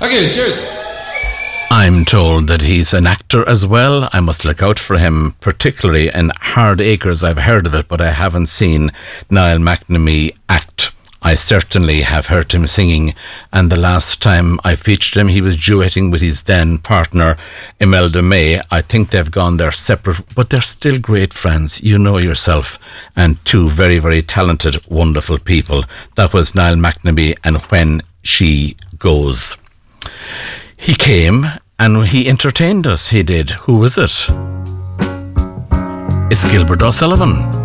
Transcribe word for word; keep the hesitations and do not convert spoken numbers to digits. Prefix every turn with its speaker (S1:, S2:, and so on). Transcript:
S1: Okay, cheers.
S2: I'm told that he's an actor as well. I must look out for him, particularly in Hard Acres. I've heard of it, but I haven't seen Niall McNamee act. I certainly have heard him singing, and the last time I featured him, he was duetting with his then partner, Imelda May. I think they've gone their separate, but they're still great friends, you know yourself, and two very, very talented, wonderful people. That was Niall McNamee and When She Goes. He came and he entertained us, he did. Who was it? It's Gilbert O'Sullivan.